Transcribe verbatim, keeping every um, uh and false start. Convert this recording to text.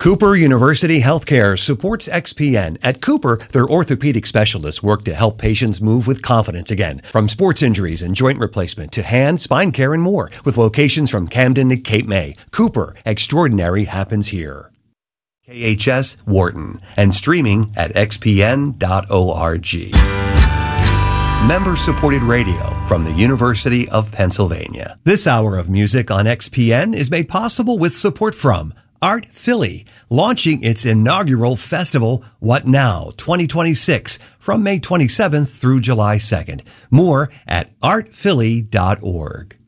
Cooper University Healthcare supports X P N. At Cooper, their orthopedic specialists work to help patients move with confidence again. From sports injuries and joint replacement to hand, spine care, and more. With locations from Camden to Cape May, Cooper, extraordinary happens here. K H S Wharton, and streaming at x p n dot org. Member-supported radio from the University of Pennsylvania. This hour of music on X P N is made possible with support from Art Philly, launching its inaugural festival, What Now twenty twenty-six, from May twenty-seventh through July second. More at art philly dot org.